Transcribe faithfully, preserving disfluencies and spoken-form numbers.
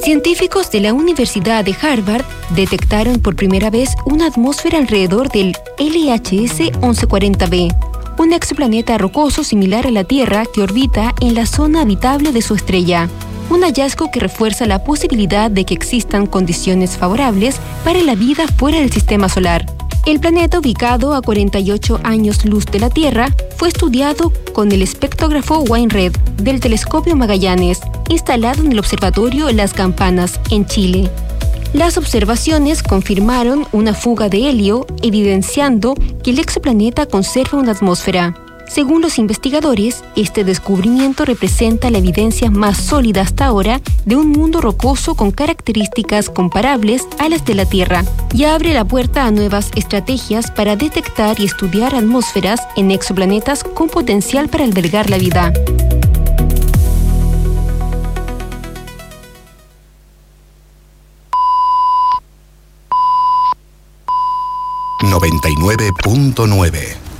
Científicos de la Universidad de Harvard detectaron por primera vez una atmósfera alrededor del L H S once cuarenta b, un exoplaneta rocoso similar a la Tierra que orbita en la zona habitable de su estrella. Un hallazgo que refuerza la posibilidad de que existan condiciones favorables para la vida fuera del sistema solar. El planeta, ubicado a cuarenta y ocho años luz de la Tierra, fue estudiado con el espectrógrafo Wide-Red del telescopio Magallanes, instalado en el observatorio Las Campanas, en Chile. Las observaciones confirmaron una fuga de helio, evidenciando que el exoplaneta conserva una atmósfera. Según los investigadores, este descubrimiento representa la evidencia más sólida hasta ahora de un mundo rocoso con características comparables a las de la Tierra y abre la puerta a nuevas estrategias para detectar y estudiar atmósferas en exoplanetas con potencial para albergar la vida. noventa y nueve punto nueve